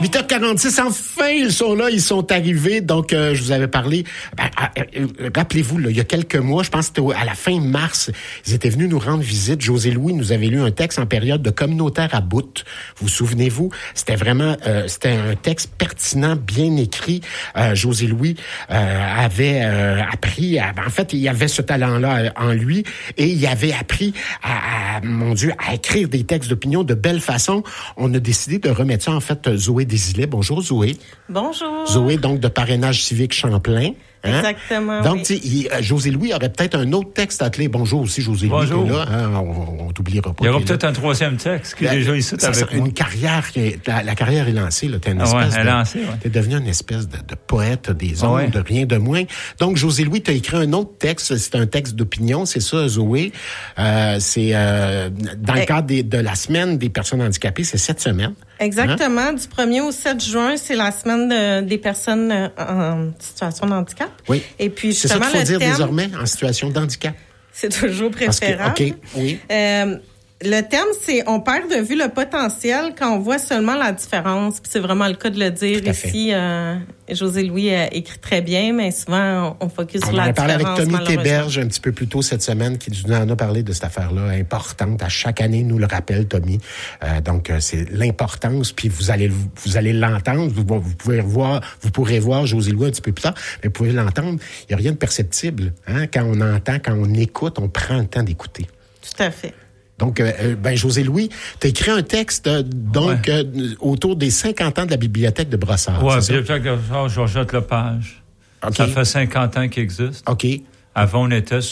8h46, enfin, ils sont là, ils sont arrivés. Donc, je vous avais parlé, rappelez-vous, là, il y a quelques mois, je pense que c'était à la fin mars, ils étaient venus nous rendre visite. José Louis nous avait lu un texte en période de communautaire à bout. Vous souvenez-vous? C'était vraiment, c'était un texte pertinent, bien écrit. José Louis avait appris, en fait, il avait ce talent-là en lui et il avait appris à écrire des textes d'opinion de belle façon. On a décidé de remettre ça, en fait, Zoé Désilet. Bonjour, Zoé. Bonjour. Zoé, donc, de Parrainage civique Champlain. Hein? Exactement. Donc, oui. José Louis aurait peut-être un autre texte à te lire. Bonjour aussi, José Louis. Bonjour. Là, hein? On t'oubliera pas. Il y aura peut-être un troisième texte qui est déjà ici avec moi. Une carrière, la carrière est lancée. Là. T'es t'es devenu une espèce de poète des ondes, de rien de moins. Donc, José Louis, t'as écrit un autre texte. C'est un texte d'opinion, c'est ça, Zoé. C'est dans le cadre de la semaine des personnes handicapées, c'est cette semaine. Exactement. Hein? Du 1er au 7 juin, c'est la semaine des personnes en situation de handicap. Oui. Et puis, c'est ça qu'il faut dire désormais, en situation de handicap. C'est toujours préférable. OK, oui. Le terme, c'est on perd de vue le potentiel quand on voit seulement la différence. Puis c'est vraiment le cas de le dire ici. José Louis écrit très bien, mais souvent on focus sur la différence. On en a parlé avec Tommy Théberge un petit peu plus tôt cette semaine, qui nous en a parlé de cette affaire-là importante. À chaque année, nous le rappelle Tommy. Donc c'est l'importance. Puis vous allez l'entendre. Vous pourrez voir José Louis un petit peu plus tard, mais vous pouvez l'entendre. Il y a rien de perceptible. Hein? Quand on entend, quand on écoute, on prend le temps d'écouter. Tout à fait. Donc, José Louis, tu as écrit un texte autour des 50 ans de la Bibliothèque de Brossard. Oui, Bibliothèque de Brossard, Georgette Lepage. Okay. Ça fait 50 ans qu'il existe. OK. Avant, il était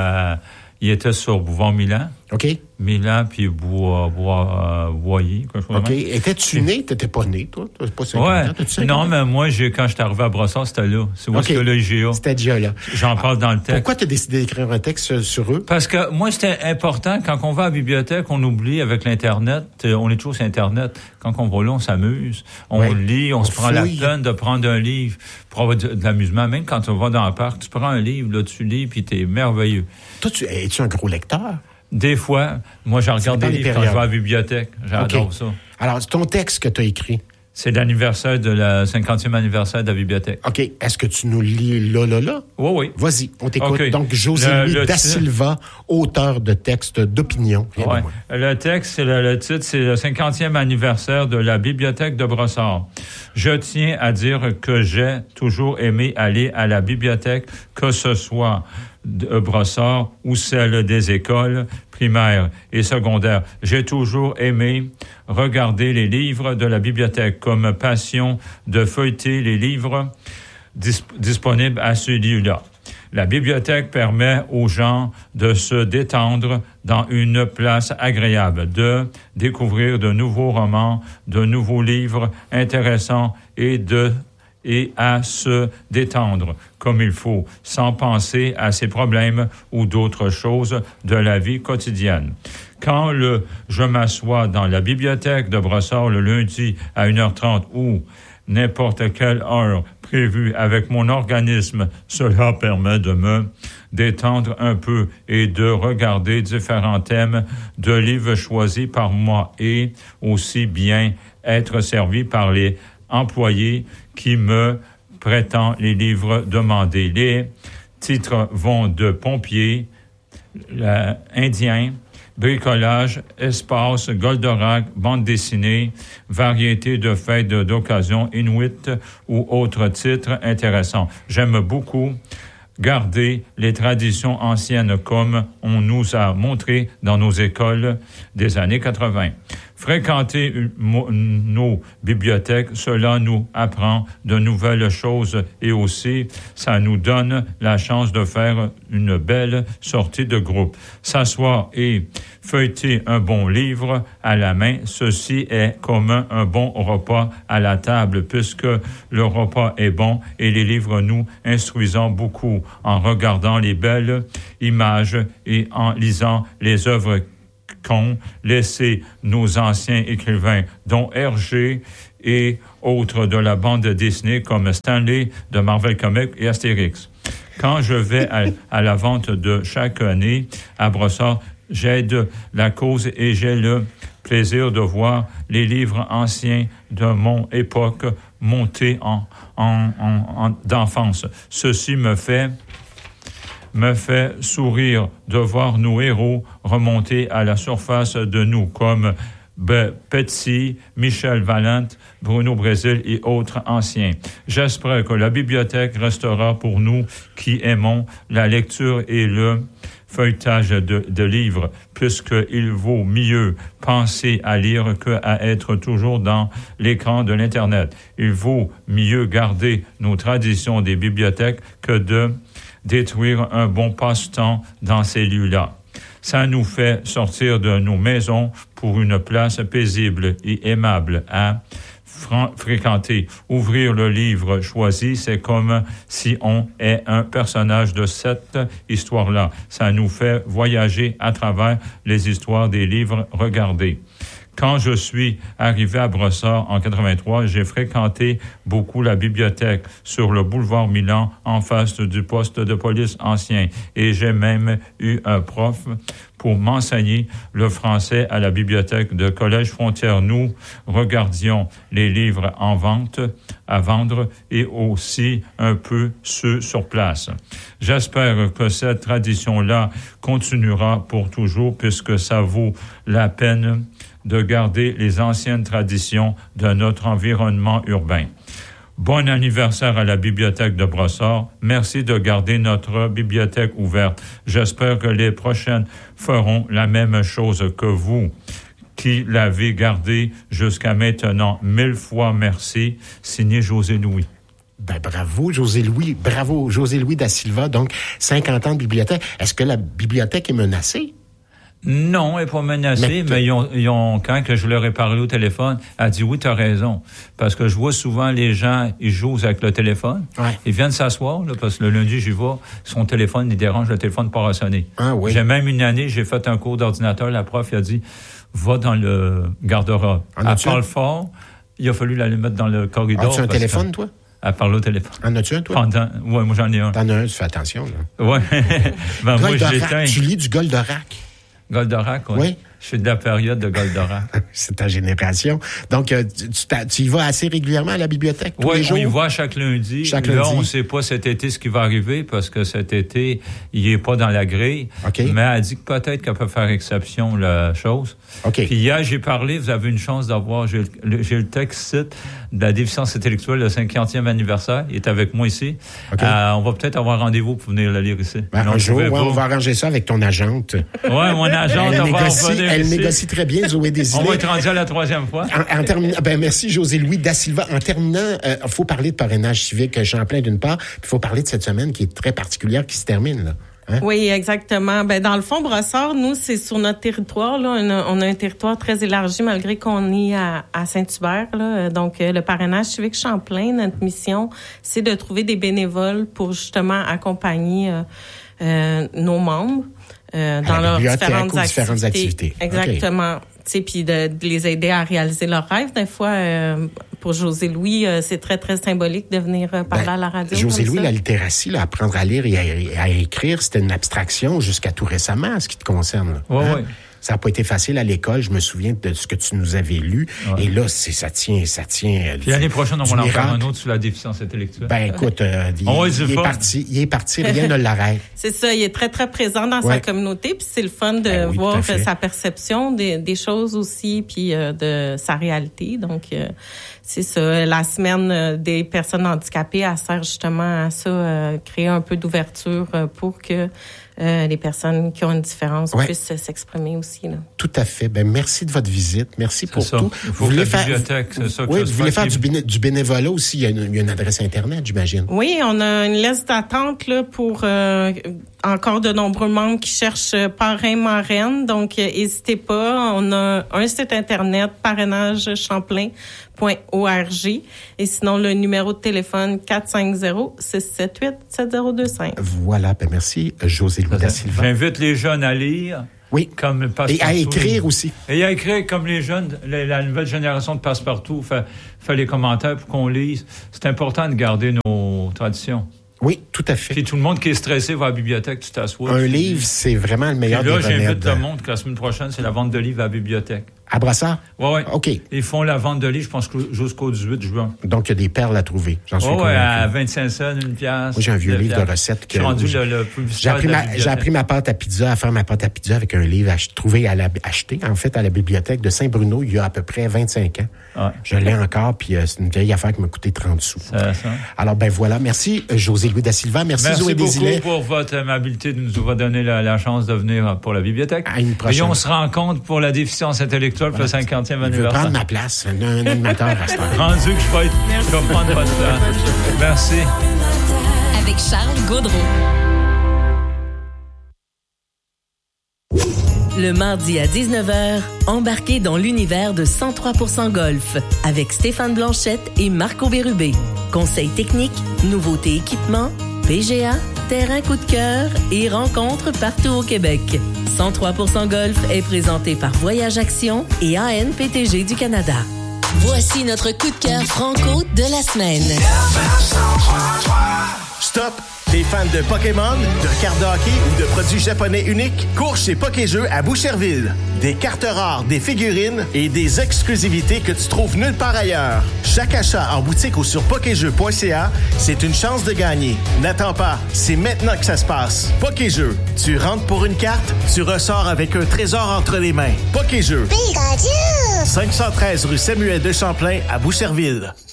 sur Bouvard-Milan. OK. Milan, puis Boyer. OK. Étais-tu né? T'étais pas né, toi? T'as pas 50 ans? Non, mais moi, quand j'étais arrivé à Brossard, c'était là. C'est où est-ce que l'IGA? C'était déjà là. J'en parle dans le texte. Pourquoi t'as décidé d'écrire un texte sur eux? Parce que moi, c'était important. Quand on va à la bibliothèque, on oublie avec l'Internet. On est toujours sur Internet. Quand on va là, on s'amuse. On lit, on se prend la peine de prendre un livre pour avoir de l'amusement. Même quand on va dans le parc, tu prends un livre, là, tu lis, puis t'es merveilleux. Toi, es-tu un gros lecteur? Des fois, moi, je regarde des livres quand je vais à la bibliothèque. J'adore ça. Alors, c'est ton texte que tu as écrit. C'est l'anniversaire de la 50e anniversaire de la bibliothèque. OK. Est-ce que tu nous lis là? Oui. Vas-y, on t'écoute. Okay. Donc, José Louis da Silva, auteur de textes d'opinion. Ouais. Le texte, le titre, c'est le 50e anniversaire de la Bibliothèque de Brossard. Je tiens à dire que j'ai toujours aimé aller à la bibliothèque, que ce soit de Brossard ou celle des écoles primaires et secondaires. J'ai toujours aimé regarder les livres de la bibliothèque comme passion de feuilleter les livres disponibles à ce lieu-là. La bibliothèque permet aux gens de se détendre dans une place agréable, de découvrir de nouveaux romans, de nouveaux livres intéressants et à se détendre comme il faut, sans penser à ses problèmes ou d'autres choses de la vie quotidienne. Quand je m'assois dans la bibliothèque de Brossard le lundi à 1h30 ou n'importe quelle heure prévue avec mon organisme, cela permet de me détendre un peu et de regarder différents thèmes de livres choisis par moi et aussi bien être servi par les employés qui me prétendent les livres demandés. Les titres vont de pompiers, indiens, bricolage, espace, Goldorak, bande dessinée, variété de fêtes d'occasion, Inuit ou autres titres intéressants. J'aime beaucoup garder les traditions anciennes comme on nous a montré dans nos écoles des années 80. Fréquenter nos bibliothèques, cela nous apprend de nouvelles choses et aussi ça nous donne la chance de faire une belle sortie de groupe. S'asseoir et feuilleter un bon livre à la main, ceci est comme un bon repas à la table puisque le repas est bon et les livres nous instruisons beaucoup en regardant les belles images et en lisant les œuvres qu'ont laissé nos anciens écrivains, dont Hergé et autres de la bande dessinée comme Stanley de Marvel Comics et Astérix. Quand je vais à la vente de chaque année à Brossard, j'aide la cause et j'ai le plaisir de voir les livres anciens de mon époque monter d'enfance. Ceci me fait sourire de voir nos héros remonter à la surface de nous, comme Petsy, Michel Valente, Bruno Brésil et autres anciens. J'espère que la bibliothèque restera pour nous qui aimons la lecture et le feuilletage de livres, puisqu'il vaut mieux penser à lire qu'à être toujours dans l'écran de l'Internet. Il vaut mieux garder nos traditions des bibliothèques que de détruire un bon passe-temps dans ces lieux-là. Ça nous fait sortir de nos maisons pour une place paisible et aimable à fréquenter. Ouvrir le livre choisi, c'est comme si on est un personnage de cette histoire-là. Ça nous fait voyager à travers les histoires des livres regardés. Quand je suis arrivé à Brossard en 83, j'ai fréquenté beaucoup la bibliothèque sur le boulevard Milan en face du poste de police ancien. Et j'ai même eu un prof pour m'enseigner le français à la bibliothèque de Collège Frontière. Nous regardions les livres à vendre et aussi un peu ceux sur place. J'espère que cette tradition-là continuera pour toujours puisque ça vaut la peine de garder les anciennes traditions de notre environnement urbain. Bon anniversaire à la Bibliothèque de Brossard. Merci de garder notre bibliothèque ouverte. J'espère que les prochaines feront la même chose que vous, qui l'avez gardée jusqu'à maintenant. 1000 fois merci. Signé José Louis. Bravo, José Louis. Bravo, José Louis da Silva. Donc, 50 ans de bibliothèque. Est-ce que la bibliothèque est menacée? Non, elle n'est pas menacée, mais ils ont, quand que je leur ai parlé au téléphone, elle a dit oui, tu as raison. Parce que je vois souvent les gens, ils jouent avec le téléphone. Ouais. Ils viennent s'asseoir, là, parce que le lundi, j'y vais, son téléphone, il dérange, le téléphone part à sonner. Ah oui. J'ai même une année, j'ai fait un cours d'ordinateur, la prof, il a dit, va dans le garde-robe. Elle parle fort, il a fallu la mettre dans le corridor. As-tu un téléphone, toi? Elle parle au téléphone. En as-tu un, toi? Oui, moi j'en ai un. T'en as un, tu fais attention, là. Oui. Moi, j'éteins. Tu lis du Goldorak? Goldorak, oui. Je suis de la période de Goldorak. C'est ta génération. Donc, tu y vas assez régulièrement à la bibliothèque tous les jours? Oui, on y va chaque lundi. On ne sait pas cet été ce qui va arriver parce que cet été, il n'est pas dans la grille. Okay. Mais elle dit que peut-être qu'elle peut faire exception la chose. Okay. Puis hier, j'ai parlé, vous avez une chance d'avoir, j'ai le texte de la déficience intellectuelle, le 50e anniversaire. Il est avec moi ici. Okay. On va peut-être avoir rendez-vous pour venir le lire ici. Un jour, on va arranger ça avec ton agente. Oui, mon agente Elle négocie très bien, Zoé Desilets. On va être rendu à la 3e fois. En terminant, merci José Louis da Silva. En terminant, il faut parler de parrainage civique Champlain d'une part, puis il faut parler de cette semaine qui est très particulière, qui se termine là. Hein? Oui, exactement. Dans le fond, Brossard, nous, c'est sur notre territoire. Là, on a un territoire très élargi malgré qu'on est à Saint-Hubert. Là. Donc, le parrainage civique Champlain, notre mission, c'est de trouver des bénévoles pour justement accompagner nos membres. Dans leurs différentes activités. Exactement. Okay. Puis de les aider à réaliser leurs rêves. Des fois, pour José Louis, c'est très, très symbolique de venir parler à la radio. José Louis, la littératie, là, apprendre à lire et à écrire, c'était une abstraction jusqu'à tout récemment, en ce qui te concerne. Oui, oui. Ça n'a pas été facile à l'école. Je me souviens de ce que tu nous avais lu. Ouais. Et là, ça tient. Puis l'année prochaine, on va en faire un autre sur la déficience intellectuelle. Écoute, il est parti, rien ne l'arrête. C'est ça, il est très, très présent dans sa communauté. Puis c'est le fun de voir sa perception des choses aussi, puis de sa réalité. Donc, c'est ça. La semaine des personnes handicapées, elle sert justement à ça, créer un peu d'ouverture pour que les personnes qui ont une différence puissent s'exprimer aussi. Là. Tout à fait. Merci de votre visite. Merci pour tout. Vous voulez faire du bénévolat aussi. Il y a une adresse Internet, j'imagine. Oui, on a une liste d'attente là, pour encore de nombreux membres qui cherchent parrain-marraine. Donc, n'hésitez pas. On a un site Internet, parrainagechamplain.org. Et sinon, le numéro de téléphone 450-678-7025. Voilà. merci, José Louis da Silva. J'invite les jeunes à lire. Oui. Comme et à écrire aussi. Et à écrire comme les jeunes, la nouvelle génération de Passepartout fait les commentaires pour qu'on lise. C'est important de garder nos traditions. Oui, tout à fait. Puis tout le monde qui est stressé va à la bibliothèque, tu t'assois. Un livre, c'est vraiment le meilleur des remèdes. Là, j'invite le monde que la semaine prochaine, c'est la vente de livres à la bibliothèque. À Brassard? Oui. OK. Ils font la vente de livres, je pense, jusqu'au 18 juin. Donc, il y a des perles à trouver. J'en suis convaincu. À 25 cents, une pièce. Moi, j'ai un vieux livre de recettes. J'ai rendu le publicitaire j'ai appris ma pâte à pizza, à faire ma pâte à pizza avec un livre acheté, en fait, à la bibliothèque de Saint-Bruno, il y a à peu près 25 ans. Ouais. Je l'ai encore, puis c'est une vieille affaire qui m'a coûté 30 sous. C'est ça. Alors, voilà. Merci, José-Louis Da Silva. Merci Zoé Desilets. Merci beaucoup pour votre amabilité de nous avoir donné la chance de venir pour la bibliothèque. À une prochaine. Et on se rencontre pour la déficience intellectuelle pour le 50e anniversaire. Je vais prendre ma place, un animateur à ce temps. Rendu que je vais prendre votre place. Merci. Avec Charles Gaudreau. Le mardi à 19h, embarquez dans l'univers de 103% Golf avec Stéphane Blanchette et Marco Bérubé. Conseils techniques, nouveautés équipements, PGA, terrain coup de cœur et rencontres partout au Québec. 103% Golf est présenté par Voyage Action et ANPTG du Canada. Voici notre coup de cœur franco de la semaine. Stop! T'es fan de Pokémon, de cartes de hockey ou de produits japonais uniques? Cours chez Pokéjeux à Boucherville. Des cartes rares, des figurines et des exclusivités que tu trouves nulle part ailleurs. Chaque achat en boutique ou sur pokéjeux.ca, c'est une chance de gagner. N'attends pas, c'est maintenant que ça se passe. Pokéjeux, tu rentres pour une carte, tu ressors avec un trésor entre les mains. Pokéjeux. 513 rue Samuel de Champlain à Boucherville.